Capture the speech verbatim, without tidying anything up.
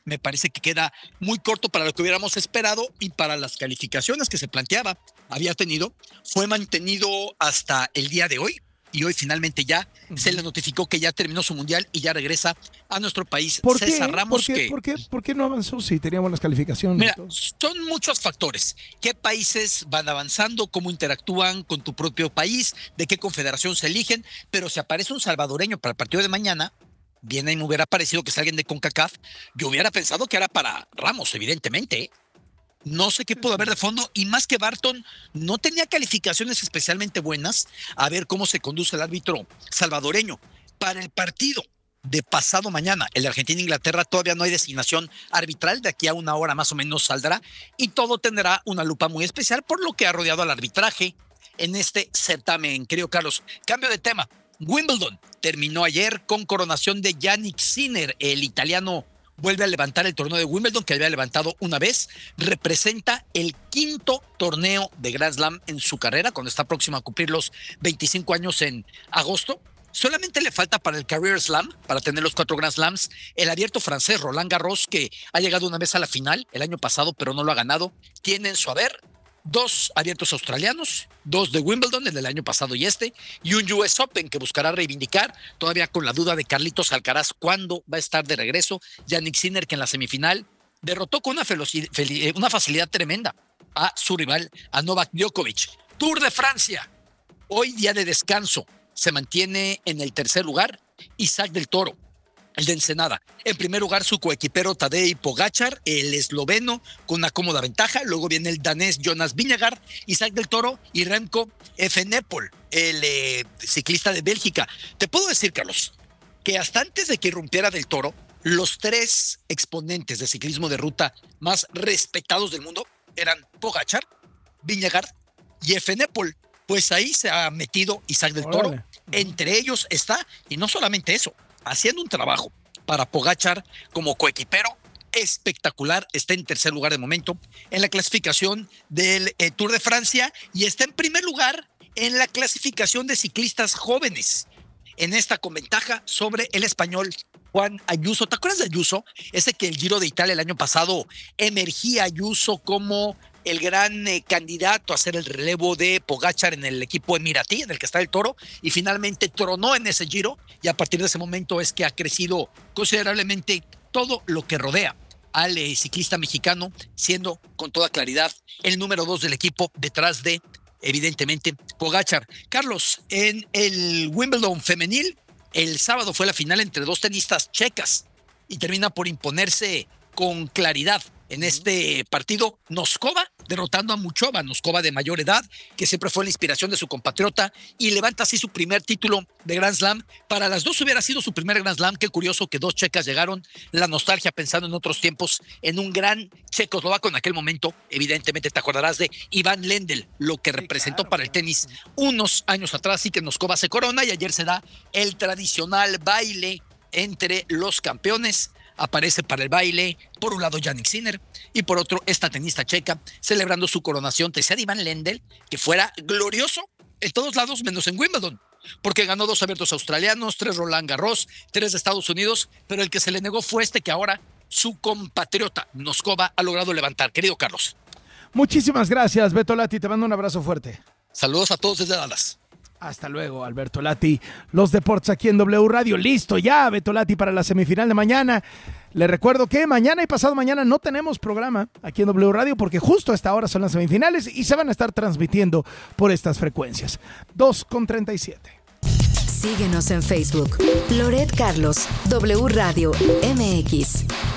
me parece que queda muy corto para lo que hubiéramos esperado y para las calificaciones que se planteaba, había tenido, fue mantenido hasta el día de hoy. Y hoy finalmente ya uh-huh. se le notificó que ya terminó su mundial y ya regresa a nuestro país. ¿Por César qué? Ramos. ¿Por qué? Que, ¿Por qué? ¿Por qué no avanzó si tenía buenas calificaciones? Mira, son muchos factores. ¿Qué países van avanzando? ¿Cómo interactúan con tu propio país? ¿De qué confederación se eligen? Pero si aparece un salvadoreño para el partido de mañana, bien ahí me hubiera parecido que es alguien de CONCACAF, yo hubiera pensado que era para Ramos, evidentemente, ¿eh? No sé qué pudo haber de fondo, y más que Barton no tenía calificaciones especialmente buenas. A ver cómo se conduce el árbitro salvadoreño. Para el partido de pasado mañana, el de Argentina-Inglaterra, todavía no hay designación arbitral, de aquí a una hora más o menos saldrá, y todo tendrá una lupa muy especial por lo que ha rodeado al arbitraje en este certamen. Querido Carlos, cambio de tema. Wimbledon terminó ayer con coronación de Jannik Sinner, el italiano. Vuelve a levantar el torneo de Wimbledon, que había levantado una vez. Representa el quinto torneo de Grand Slam en su carrera, cuando está próximo a cumplir los veinticinco años en agosto. Solamente le falta para el Career Slam, para tener los cuatro Grand Slams, el abierto francés Roland Garros, que ha llegado una vez a la final el año pasado, pero no lo ha ganado. Tiene en su haber dos abiertos australianos, dos de Wimbledon, el del año pasado y este, y un U S Open que buscará reivindicar, todavía con la duda de Carlitos Alcaraz cuándo va a estar de regreso. Jannik Sinner, que en la semifinal derrotó con una, velocidad, una facilidad tremenda a su rival, a Novak Djokovic. Tour de Francia, hoy día de descanso, se mantiene en el tercer lugar Isaac del Toro, el de Ensenada. En primer lugar, su coequipero Tadej Pogačar, el esloveno, con una cómoda ventaja. Luego viene el danés Jonas Vingegaard, Isaac del Toro y Remco Evenepoel, el eh, ciclista de Bélgica. Te puedo decir, Carlos, que hasta antes de que irrumpiera del Toro, los tres exponentes de ciclismo de ruta más respetados del mundo eran Pogačar, Vingegaard y Evenepoel. Pues ahí se ha metido Isaac del Toro. Órale. Entre ellos está, y no solamente eso, haciendo un trabajo para Pogačar como coequipero espectacular. Está en tercer lugar de momento en la clasificación del eh, Tour de Francia, y está en primer lugar en la clasificación de ciclistas jóvenes, en esta con ventaja sobre el español Juan Ayuso. ¿Te acuerdas de Ayuso? Ese que el Giro de Italia el año pasado emergía Ayuso como el gran eh, candidato a hacer el relevo de Pogačar en el equipo emiratí, en el que está el Toro, y finalmente tronó en ese Giro, y a partir de ese momento es que ha crecido considerablemente todo lo que rodea al eh, ciclista mexicano, siendo con toda claridad el número dos del equipo, detrás de, evidentemente, Pogačar. Carlos, en el Wimbledon femenil, el sábado fue la final entre dos tenistas checas, y termina por imponerse con claridad en este partido Noskova, derrotando a Muchova, Noskova de mayor edad, que siempre fue la inspiración de su compatriota, y levanta así su primer título de Grand Slam. Para las dos hubiera sido su primer Grand Slam. Qué curioso que dos checas llegaron. La nostalgia pensando en otros tiempos, en un gran checoslovaco en aquel momento. Evidentemente te acordarás de Iván Lendl, lo que representó para el tenis unos años atrás. Así que Noskova se corona, y ayer se da el tradicional baile entre los campeones. Aparece para el baile, por un lado Jannik Sinner, y por otro esta tenista checa, celebrando su coronación. Te decía de Iván Lendl que fuera glorioso en todos lados, menos en Wimbledon, porque ganó dos abiertos australianos, tres Roland Garros, tres de Estados Unidos, pero el que se le negó fue este que ahora su compatriota Noskova ha logrado levantar. Querido Carlos. Muchísimas gracias, Beto Lati, te mando un abrazo fuerte. Saludos a todos desde Dallas. Hasta luego, Alberto Lati. Los deportes aquí en W Radio. Listo ya, Beto Lati, para la semifinal de mañana. Le recuerdo que mañana y pasado mañana no tenemos programa aquí en W Radio, porque justo a esta hora son las semifinales y se van a estar transmitiendo por estas frecuencias. dos con treinta y siete. Síguenos en Facebook. Loret Carlos, W Radio M X.